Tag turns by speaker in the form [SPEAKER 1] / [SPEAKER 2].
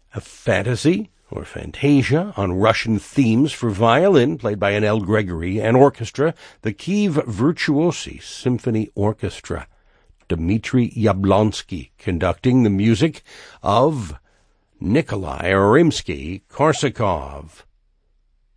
[SPEAKER 1] A fantasy, or fantasia, on Russian themes for violin, played by an L. Gregory, and orchestra, the Kiev Virtuosi Symphony Orchestra. Dmitry Yablonsky conducting the music of Nikolai Rimsky-Korsakov.